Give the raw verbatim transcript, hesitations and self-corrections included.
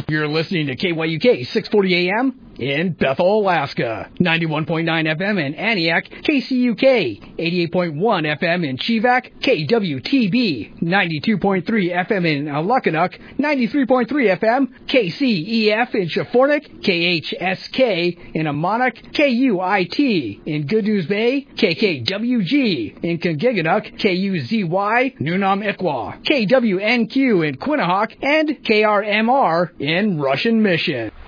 You're listening to K Y U K six forty A M in Bethel, Alaska, ninety-one point nine F M in Antioch, K C U K eighty-eight point one F M in Chivak, K W T B ninety-two point three F M in Aluckinock, ninety-three point three F M, K C E F in Shafornik, K H S K in Amonok, K U I T in Good News Bay, K K W G in Kingiganook, K U Z Y Nunam Ikwa, K W N Q in Quinnahock, and K R M R in Russian Mission.